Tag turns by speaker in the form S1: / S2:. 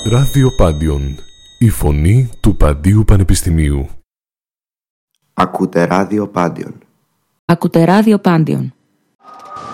S1: Ράδιο Πάντιον, η φωνή του Παντίου Πανεπιστημίου.
S2: Ακούτε Ράδιο Πάντιον.
S3: Ακούτε Ράδιο Πάντιον.